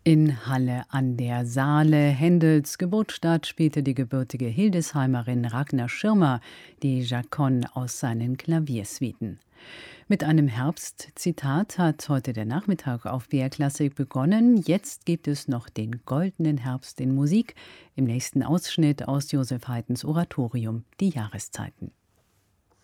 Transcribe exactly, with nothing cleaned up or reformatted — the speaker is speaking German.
In Halle an der Saale, Händels Geburtsstadt, spielte die gebürtige Hildesheimerin Ragnar Schirmer die Chaconne aus seinen Klaviersuiten. Mit einem Herbstzitat hat heute der Nachmittag auf B R Klassik begonnen. Jetzt gibt es noch den goldenen Herbst in Musik. Im nächsten Ausschnitt aus Joseph Haydns Oratorium Die Jahreszeiten.